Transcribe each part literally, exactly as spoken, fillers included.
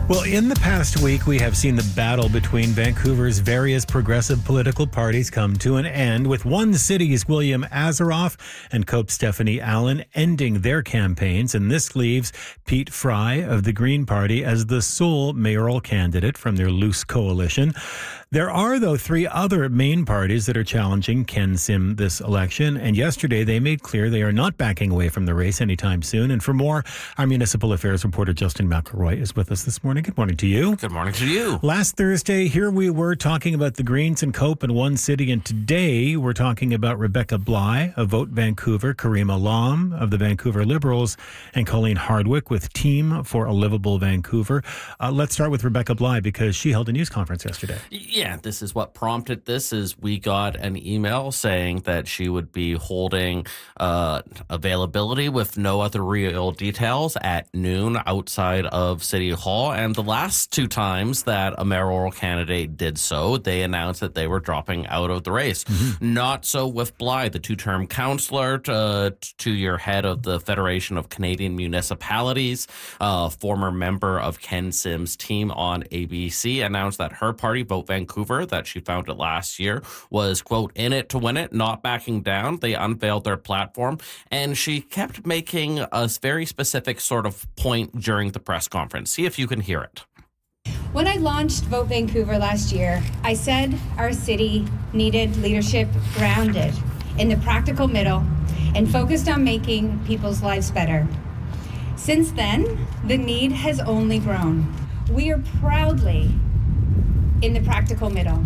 Well, in the past week, we have seen the battle between Vancouver's various progressive political parties come to an end, with one city's William Asaroff and Cope Stephanie Allen ending their campaigns, and this leaves Pete Fry of the Green Party as the sole mayoral candidate from their loose coalition. There are, though, three other main parties that are challenging Ken Sim this election, and yesterday they made clear they are not backing away from the race anytime soon. And for more, our municipal affairs reporter Justin McElroy is with us this morning. Good morning to you. Good morning to you. Last Thursday, here we were talking about the Greens and Cope in one city, and today we're talking about Rebecca Bligh of Vote Vancouver, Karim Alam of the Vancouver Liberals, and Colleen Hardwick with Team for a Livable Vancouver. Uh, let's start with Rebecca Bligh because she held a news conference yesterday. Yeah, this is what prompted this. Is we got an email saying that she would be holding uh, availability with no other real details at noon outside of City Hall, and the last two times that a mayoral candidate did so, they announced that they were dropping out of the race. Mm-hmm. Not so with Bligh, the two-term councillor, to, to your head of the Federation of Canadian Municipalities, uh, former member of Ken Sim's team on A B C, announced that her party, Vote Vancouver, that she founded last year, was, quote, in it to win it, not backing down. They unveiled their platform, and she kept making a very specific sort of point during the press conference. See if you can hear it. When I launched Vote Vancouver last year, I said our city needed leadership grounded in the practical middle and focused on making people's lives better. Since then, the need has only grown. We are proudly in the practical middle.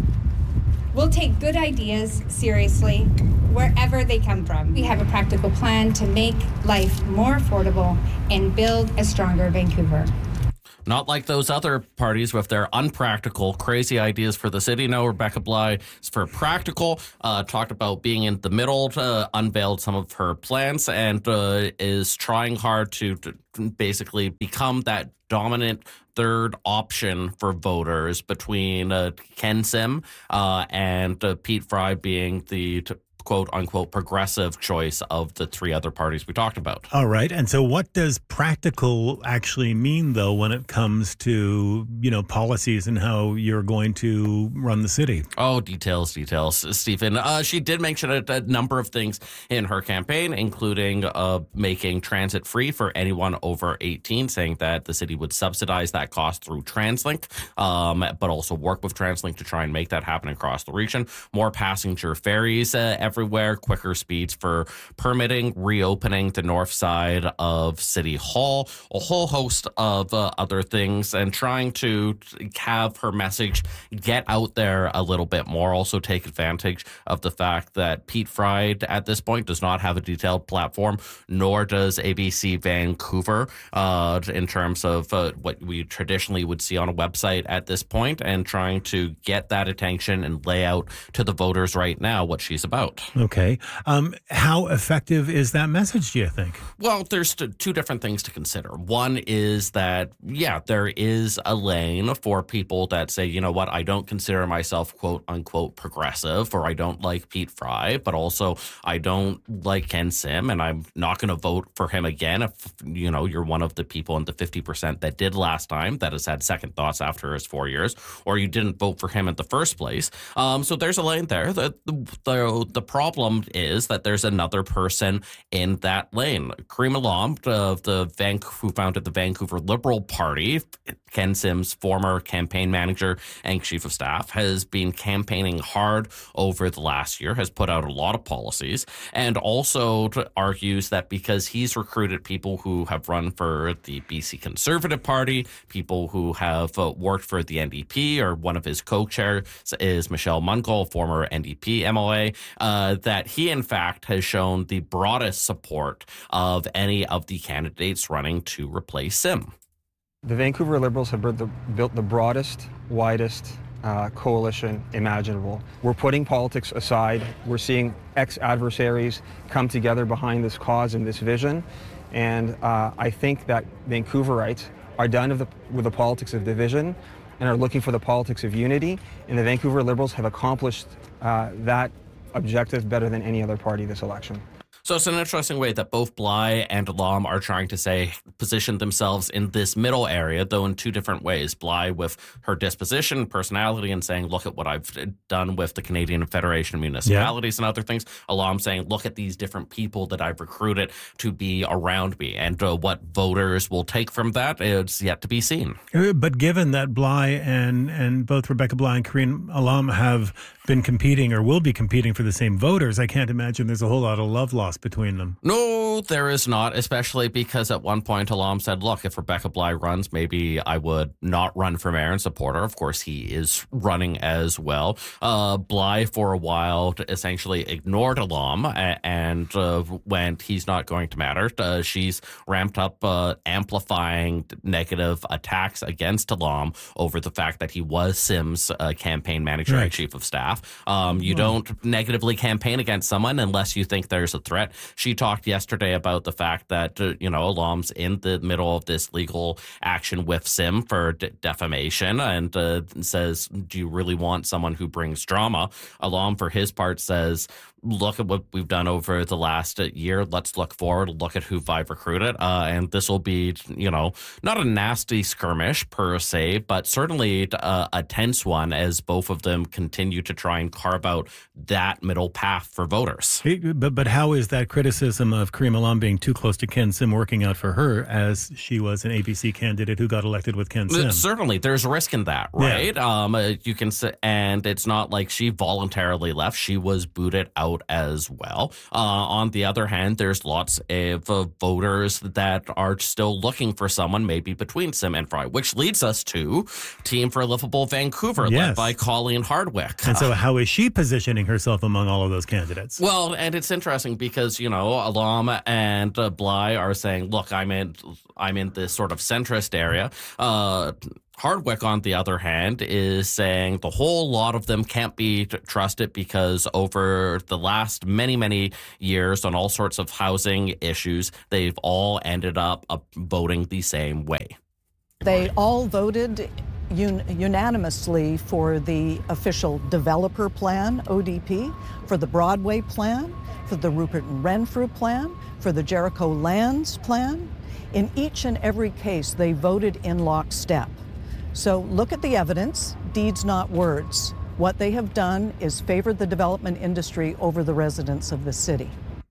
We'll take good ideas seriously wherever they come from. We have a practical plan to make life more affordable and build a stronger Vancouver. Not like those other parties with their unpractical, crazy ideas for the city. No, Rebecca Bligh is for practical, uh, talked about being in the middle, uh, unveiled some of her plans, and uh, is trying hard to, to basically become that dominant third option for voters between uh, Ken Sim uh, and uh, Pete Fry being the t- quote-unquote progressive choice of the three other parties we talked about. All right. And so what does practical actually mean, though, when it comes to, you know, policies and how you're going to run the city? Oh, details, details, Stephen. Uh, she did mention a, a number of things in her campaign, including uh, making transit free for anyone over eighteen, saying that the city would subsidize that cost through TransLink, um, but also work with TransLink to try and make that happen across the region. More passenger ferries uh, everywhere, quicker speeds for permitting, reopening the north side of City Hall, a whole host of uh, other things, and trying to have her message get out there a little bit more. Also take advantage of the fact that Pete Fry at this point does not have a detailed platform, nor does A B C Vancouver uh, in terms of uh, what we traditionally would see on a website at this point, and trying to get that attention and lay out to the voters right now what she's about. Okay. Um, how effective is that message, do you think? Well, there's two different things to consider. One is that, yeah, there is a lane for people that say, you know what, I don't consider myself quote unquote progressive, or I don't like Pete Fry, but also I don't like Ken Sim, and I'm not going to vote for him again if, you know, you're one of the people in the fifty percent that did last time, that has had second thoughts after his four years, or you didn't vote for him in the first place. Um, so there's a lane there. The, the, the, the problem is that there's another person in that lane. Karim Alam, of the Van- who founded the Vancouver Liberal Party, Ken Sim's former campaign manager and chief of staff, has been campaigning hard over the last year, has put out a lot of policies, and also argues that because he's recruited people who have run for the B C Conservative Party, people who have uh, worked for the N D P, or one of his co-chairs is Michelle Mungle, former N D P M L A, uh, that he, in fact, has shown the broadest support of any of the candidates running to replace Sim. The Vancouver Liberals have built the, built the broadest, widest uh, coalition imaginable. We're putting politics aside. We're seeing ex-adversaries come together behind this cause and this vision. And uh, I think that Vancouverites are done with the, with the politics of division and are looking for the politics of unity. And the Vancouver Liberals have accomplished uh, that objective better than any other party this election. So it's an interesting way that both Bligh and Alam are trying to say position themselves in this middle area, though in two different ways. Bligh with her disposition, personality, and saying, look at what I've done with the Canadian Federation of Municipalities yeah. and other things. Alam saying, look at these different people that I've recruited to be around me. And uh, what voters will take from that is yet to be seen. But given that Bligh and, and both Rebecca Bligh and Karine Alam have been competing or will be competing for the same voters, I can't imagine there's a whole lot of love lost between them. No, there is not, especially because at one point Alam said, look, if Rebecca Bligh runs, maybe I would not run for mayor and support her. Of course, he is running as well. Uh, Bligh, for a while, essentially ignored Alam and uh, went, he's not going to matter. Uh, she's ramped up uh, amplifying negative attacks against Alam over the fact that he was Sim's uh, campaign manager right. and chief of staff. Um, you well. don't negatively campaign against someone unless you think there's a threat. She talked yesterday about the fact that, uh, you know, Alam's in the middle of this legal action with Sim for d- defamation and uh, says, do you really want someone who brings drama? Alam, for his part, says, look at what we've done over the last year. Let's look forward, look at who I've recruited. Uh, and this will be, you know, not a nasty skirmish per se, but certainly a, a tense one as both of them continue to try and carve out that middle path for voters. But, but how is that criticism of Karine Alam being too close to Ken Sim working out for her as she was an A B C candidate who got elected with Ken Sim? Certainly. There's risk in that, right? Yeah. Um, you can say, and it's not like she voluntarily left. She was booted out as well. Uh, on the other hand, there's lots of uh, voters that are still looking for someone maybe between Sim and Fry, which leads us to Team for Livable Vancouver, yes. led by Colleen Hardwick. And so how is she positioning herself among all of those candidates? Well, and it's interesting because, you know, Alam and uh, Bligh are saying, look, I'm in, I'm in this sort of centrist area. Uh, Hardwick, on the other hand, is saying the whole lot of them can't be t- trusted because over the last many, many years on all sorts of housing issues, they've all ended up uh, voting the same way. They all voted un- unanimously for the official developer plan, O D P, for the Broadway plan, for the Rupert and Renfrew plan, for the Jericho Lands plan. In each and every case, they voted in lockstep. So look at the evidence, deeds not words. What they have done is favored the development industry over the residents of the city.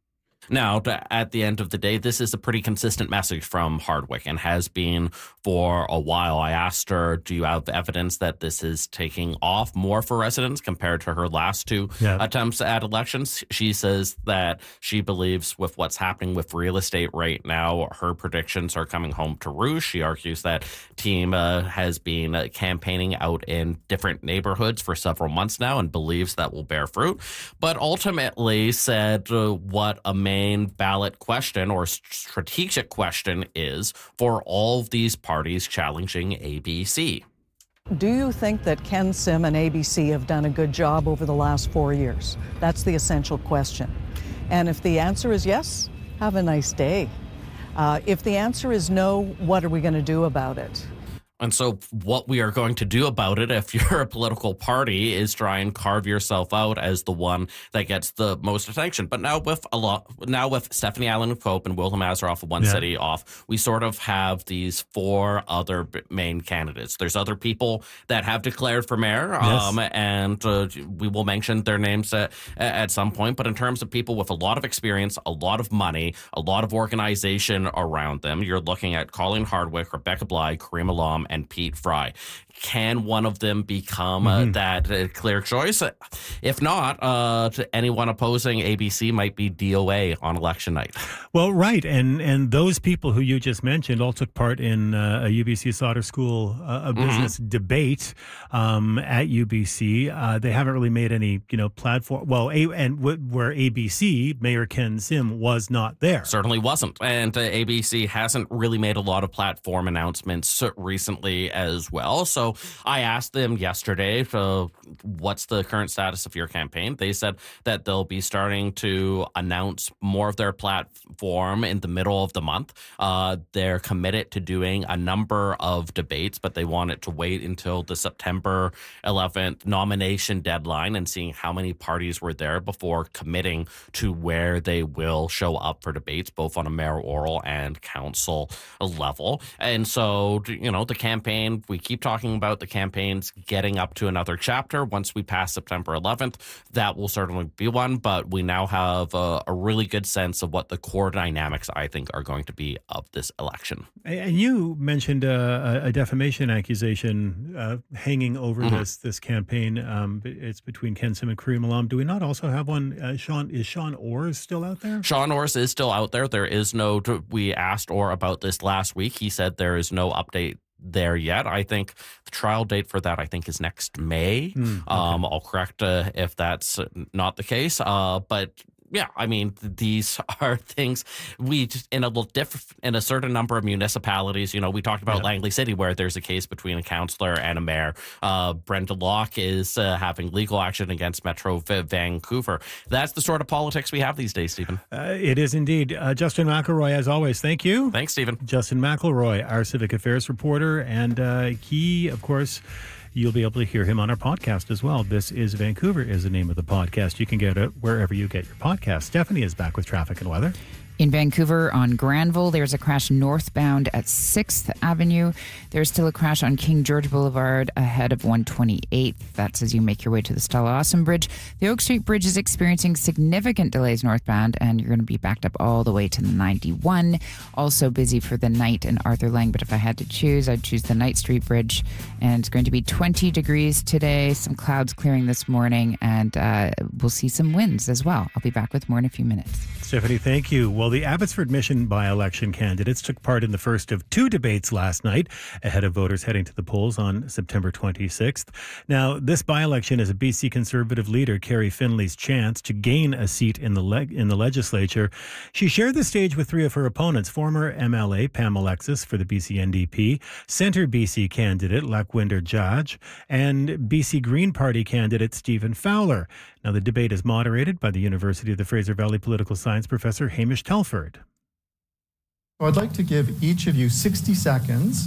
Now, at the end of the day, this is a pretty consistent message from Hardwick and has been for a while. I asked her, do you have evidence that this is taking off more for residents compared to her last two yeah. attempts at elections? She says that she believes with what's happening with real estate right now, her predictions are coming home to roost. She argues that Team uh, has been uh, campaigning out in different neighborhoods for several months now and believes that will bear fruit, but ultimately said uh, what a main ballot question or strategic question is for all of these parties challenging A B C. Do you think that Ken Sim and A B C have done a good job over the last four years? That's the essential question. And if the answer is yes, have a nice day. Uh, if the answer is no, what are we going to do about it? And so what we are going to do about it, if you're a political party, is try and carve yourself out as the one that gets the most attention. But now with a lot, now with Stephanie Allen of Cope and Wilhelm Azeroff of One yeah. City off, we sort of have these four other main candidates. There's other people that have declared for mayor, yes. um, and uh, we will mention their names at, at some point. But in terms of people with a lot of experience, a lot of money, a lot of organization around them, you're looking at Colleen Hardwick, Rebecca Bligh, Karine Alam, and Pete Fry. Can one of them become mm-hmm. uh, that uh, clear choice? If not, uh, to anyone opposing A B C might be D O A on election night. Well, right. And and those people who you just mentioned all took part in uh, a U B C Sauder School uh, a business mm-hmm. debate um, at U B C. Uh, they haven't really made any, you know, platform. Well, a, and w- where A B C, Mayor Ken Sim, was not there. Certainly wasn't. And uh, A B C hasn't really made a lot of platform announcements recently. recently as well. So I asked them yesterday, uh, what's the current status of your campaign? They said that they'll be starting to announce more of their platform in the middle of the month. Uh, they're committed to doing a number of debates, but they want it to wait until the September eleventh nomination deadline and seeing how many parties were there before committing to where they will show up for debates, both on a mayoral and council level. And so, you know, the campaign, we keep talking about the campaigns getting up to another chapter. Once we pass September eleventh, that will certainly be one, but we now have a, a really good sense of what the core dynamics, I think, are going to be of this election. And you mentioned uh, a defamation accusation uh, hanging over mm-hmm. this this campaign. Um, it's between Ken Sim and Kareem Alam. Do we not also have one? Uh, Sean is Sean Orrs still out there? Sean Orrs is still out there. There is no. We asked Orr about this last week. He said there is no update there yet. I think the trial date for that, I think, is next May. Mm, okay. um, I'll correct uh, if that's not the case. Uh, but yeah, I mean, these are things we just, in a little diff, in a certain number of municipalities, you know, we talked about yeah. Langley City, where there's a case between a councillor and a mayor. Uh, Brenda Locke is uh, having legal action against Metro v- Vancouver. That's the sort of politics we have these days, Stephen. Uh, it is indeed. Uh, Justin McElroy, as always, thank you. Thanks, Stephen. Justin McElroy, our civic affairs reporter, and uh, he, of course, you'll be able to hear him on our podcast as well. This is Vancouver is the name of the podcast. You can get it wherever you get your podcast. Stephanie is back with traffic and weather. In Vancouver on Granville, there's a crash northbound at sixth Avenue. There's still a crash on King George Boulevard ahead of one twenty-eighth. That's as you make your way to the Stella Awesome Bridge. The Oak Street Bridge is experiencing significant delays northbound, and you're going to be backed up all the way to the ninety-one. Also busy for the Knight and Arthur Lang, but if I had to choose, I'd choose the Knight Street Bridge. And it's going to be twenty degrees today, some clouds clearing this morning, and uh, we'll see some winds as well. I'll be back with more in a few minutes. Stephanie, thank you. Well, the Abbotsford Mission by-election candidates took part in the first of two debates last night ahead of voters heading to the polls on September twenty-sixth. Now, this by-election is a B C Conservative leader, Kerry Finley's chance to gain a seat in the leg- in the legislature. She shared the stage with three of her opponents, former M L A Pam Alexis for the B C N D P, Centre B C candidate Lakhwinder Judge, and B C Green Party candidate Stephen Fowler. Now, the debate is moderated by the University of the Fraser Valley political science professor Hamish Telford. So I'd like to give each of you sixty seconds